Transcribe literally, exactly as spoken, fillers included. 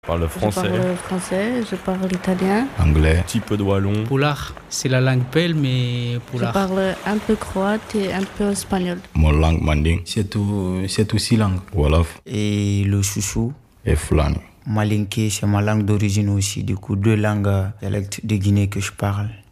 Je parle français. Je parle français, je parle italien. Anglais. Un petit peu de wallon. Poulard, c'est la langue pelle, mais poulard. Je parle un peu croate et un peu espagnol. Mon langue manding. C'est tout, c'est tout six langues. Wolof. Et le chouchou. Et Fulani. Malinké, c'est ma langue d'origine aussi. Du coup, deux langues dialectes de Guinée que je parle.